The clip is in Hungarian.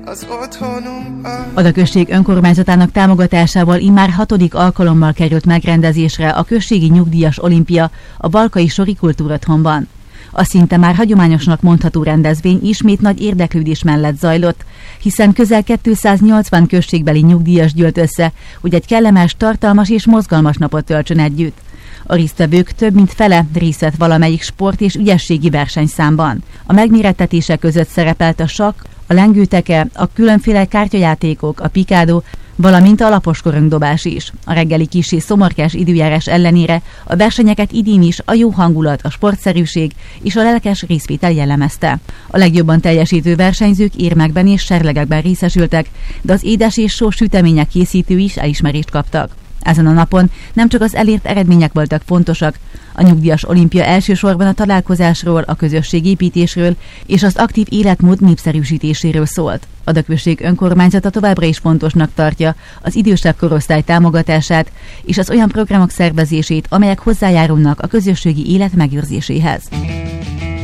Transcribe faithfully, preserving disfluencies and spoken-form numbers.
az otthonunkban. A község önkormányzatának támogatásával immár hatodik alkalommal került megrendezésre a községi nyugdíjas olimpia a Balkai Sori Kultúrotthonban. A szinte már hagyományosnak mondható rendezvény ismét nagy érdeklődés mellett zajlott, hiszen közel kétszáznyolcvan községbeli nyugdíjas gyűlt össze, hogy egy kellemes, tartalmas és mozgalmas napot töltsön együtt. A résztvevők több mint fele részt vett valamelyik sport- és ügyességi versenyszámban. A megmérettetések között szerepelt a sakk, a lengőteke, a különféle kártyajátékok, a pikádó, valamint a lapos korongdobás is. A reggeli kissé szomorkás időjárás ellenére a versenyeket idén is a jó hangulat, a sportszerűség és a lelkes részvétel jellemezte. A legjobban teljesítő versenyzők érmekben és serlegekben részesültek, de az édes és sós sütemények készítői is elismerést kaptak. Ezen a napon nem csak az elért eredmények voltak fontosak, a nyugdíjas olimpia elsősorban a találkozásról, a közösségépítésről és az aktív életmód népszerűsítéséről szólt. A község önkormányzata továbbra is fontosnak tartja az idősebb korosztály támogatását és az olyan programok szervezését, amelyek hozzájárulnak a közösségi élet megőrzéséhez.